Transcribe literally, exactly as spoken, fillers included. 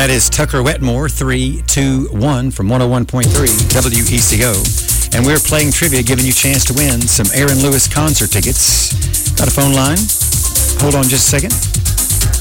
That is Tucker Wetmore, three two one from one oh one point three W E C O. And we're playing trivia, giving you a chance to win some Aaron Lewis concert tickets. Got a phone line? Hold on just a second.